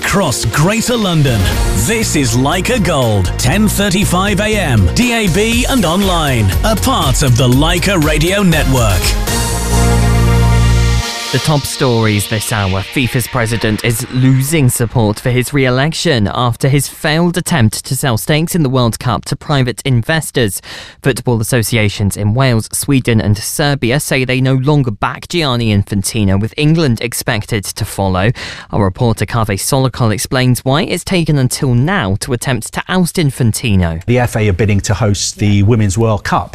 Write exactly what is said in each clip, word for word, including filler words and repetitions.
across Greater London. This is Leica Gold, ten thirty-five a m, D A B and online. A part of the Leica Radio Network. The top stories this hour. FIFA's president is losing support for his re-election after his failed attempt to sell stakes in the World Cup to private investors. Football associations in Wales, Sweden and Serbia say they no longer back Gianni Infantino, with England expected to follow. Our reporter Kaveh Solokol explains why it's taken until now to attempt to oust Infantino. The F A are bidding to host the Women's World Cup.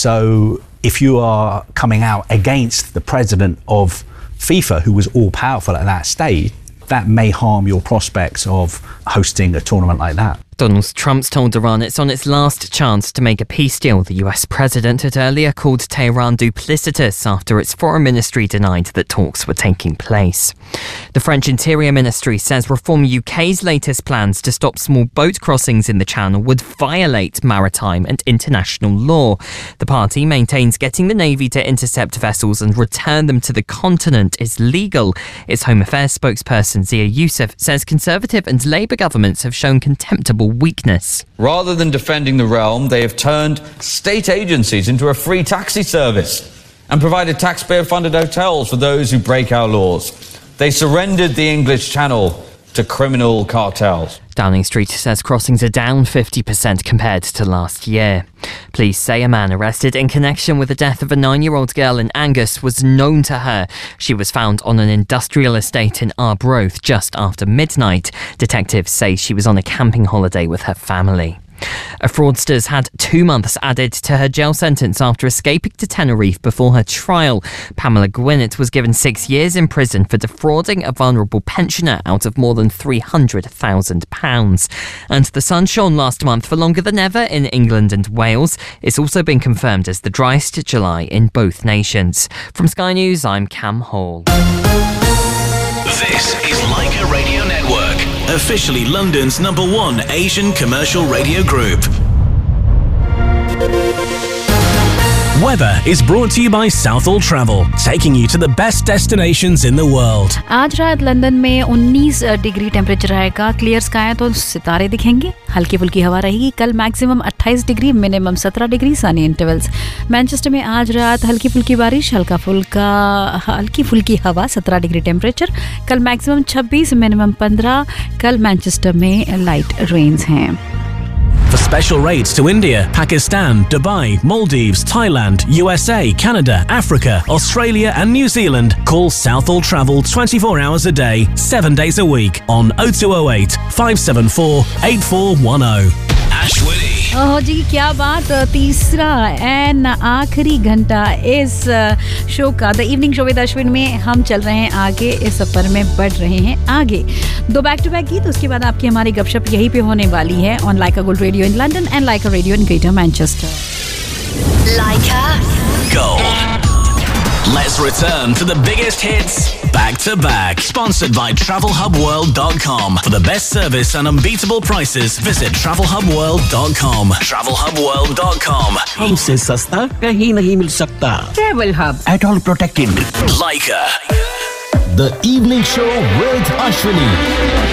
So if you are coming out against the president of FIFA, who was all-powerful at that stage, that may harm your prospects of hosting a tournament like that. Donald Trump's told Iran it's on its last chance to make a peace deal. The U S president had earlier called Tehran duplicitous after its foreign ministry denied that talks were taking place. The French Interior Ministry says Reform U K's latest plans to stop small boat crossings in the Channel would violate maritime and international law. The party maintains getting the Navy to intercept vessels and return them to the continent is legal. Its Home Affairs spokesperson Zia Youssef says Conservative and Labour governments have shown contemptible weakness. Rather than defending the realm, they have turned state agencies into a free taxi service and provided taxpayer-funded hotels for those who break our laws. They surrendered the English Channel to criminal cartels. Downing Street says crossings are down fifty percent compared to last year. Police say a man arrested in connection with the death of a nine-year-old girl in Angus was known to her. She was found on an industrial estate in Arbroath just after midnight. Detectives say she was on a camping holiday with her family. A fraudster's had two months added to her jail sentence after escaping to Tenerife before her trial. Pamela Gwinnett was given six years in prison for defrauding a vulnerable pensioner out of more than three hundred thousand pounds. And the sun shone last month for longer than ever in England and Wales. It's also been confirmed as the driest July in both nations. From Sky News, I'm Cam Hall. This is Leica Radio Network, officially London's number one Asian commercial radio group. Weather is brought to you by Southall Travel, taking you to the best destinations in the world. आज रात London में उन्नीस degree temperature रहेगा. Clear sky है तो सितारे दिखेंगे. हल्की फुल्की हवा रहेगी. कल मैक्सिमम अट्ठाईस डिग्री, मिनिमम सत्रह डिग्री, सनी इंटरवल्स. मैनचेस्टर में आज रात हल्की फुल्की बारिश, हल्का फुल्का हल्की फुल्की हवा, सत्रह डिग्री टेम्परेचर. कल मैक्सिमम छब्बीस, मिनिमम पंद्रह. कल मैनचेस्टर में लाइट रेन्स हैं. For special rates to India, Pakistan, Dubai, Maldives, Thailand, U S A, Canada, Africa, Australia and New Zealand, call Southall Travel twenty-four hours a day, seven days a week on oh two oh eight, five seven four, eight four one oh. Ashwini. ओह जी, क्या बात. तीसरा and आखिरी घंटा इस show का, the evening show with Ashwin में हम चल रहे हैं आगे. इस सफर में बढ़ रहे हैं आगे. दो बैक टू बैक गीत, उसके बाद आपकी हमारी गपशप यहीं पे होने वाली है on Lyca gold radio in London and Lyca radio in greater Manchester. Leica Gold. Let's return to the biggest hits back to back. Sponsored by travel hub world dot com. For the best service and unbeatable prices, visit travel hub world dot com. travel hub world dot com. हमसे सस्ता कहीं नहीं मिल सकता. Travel Hub. At all protected. Leica. The Evening Show with Ashwini.